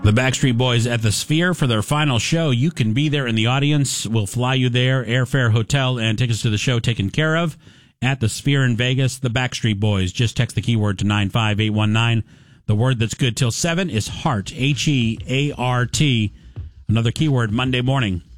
The Backstreet Boys at the Sphere for their final show. You can be there in the audience. We'll fly you there. Airfare, hotel, and tickets to the show taken care of at the Sphere in Vegas. The Backstreet Boys. Just text the keyword to 95819. The word that's good till 7 is heart. Heart. Another keyword Monday morning.